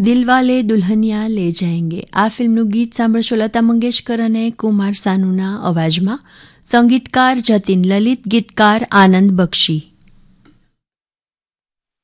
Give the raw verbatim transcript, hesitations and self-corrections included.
દિલવાલે દુલ્હનિયા લે જાયેંગે આ ફિલ્મનું ગીત સાંભળશો લતા મંગેશકર અને કુમાર સાનુના અવાજમાં. સંગીતકાર જતીન લલિત, ગીતકાર આનંદ બક્ષી.